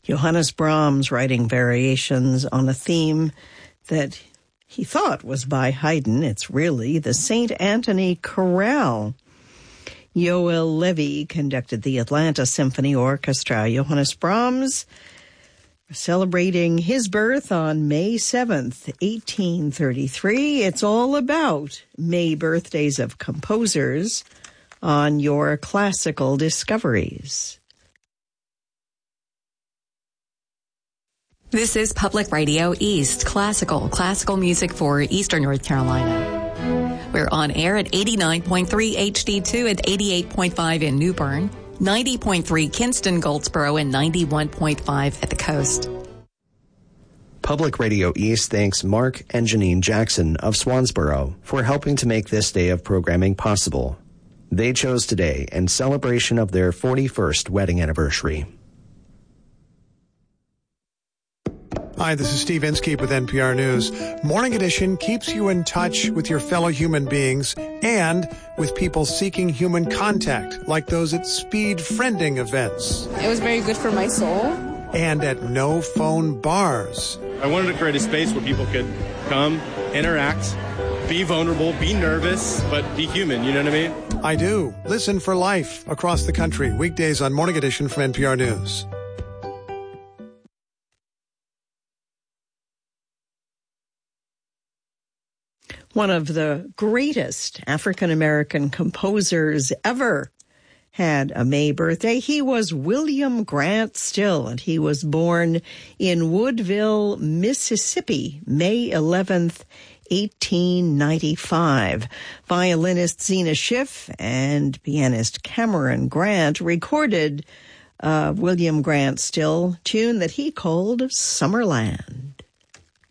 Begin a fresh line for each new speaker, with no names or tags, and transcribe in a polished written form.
Johannes Brahms writing variations on a theme that he thought was by Haydn. It's really the St. Anthony Chorale. Yoel Levy conducted the Atlanta Symphony Orchestra. Johannes Brahms celebrating his birth on May 7th, 1833. It's all about May birthdays of composers on your Classical Discoveries.
This is Public Radio East, classical music for Eastern North Carolina. We're on air at 89.3 HD2 and 88.5 in New Bern, 90.3 Kinston Goldsboro, and 91.5 at the coast.
Public Radio East thanks Mark and Janine Jackson of Swansboro for helping to make this day of programming possible. They chose today in celebration of their 41st wedding anniversary.
Hi, this is Steve Inskeep with NPR News. Morning Edition keeps you in touch with your fellow human beings and with people seeking human contact, like those at speed friending events.
It was very good for my soul.
And at no-phone bars.
I wanted to create a space where people could come, interact, be vulnerable, be nervous, but be human, you know what I mean?
I do. Listen for life across the country, weekdays on Morning Edition from NPR News.
One of the greatest African-American composers ever had a May birthday. He was William Grant Still, and he was born in Woodville, Mississippi, May 11th, 1895. Violinist Zena Schiff and pianist Cameron Grant recorded William Grant Still tune that he called Summerland.